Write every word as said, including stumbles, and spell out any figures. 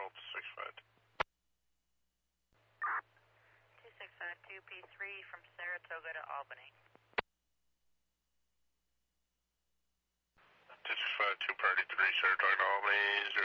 Delta six five. two six five two P three from Saratoga to Albany. two six five two Party three, Saratoga to Albany.